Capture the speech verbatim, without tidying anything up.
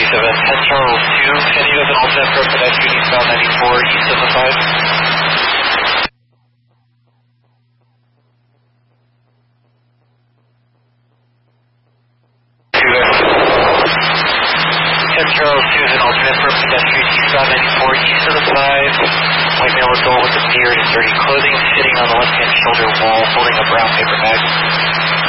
seven, ten Charles two, can you have an alternate for pedestrian eastbound ninety-four east of the five? ten Charles two is an alternate for pedestrian eastbound ninety-four east of the five. White male adult with a beard and dirty clothing sitting on the left-hand shoulder wall holding a brown paper bag.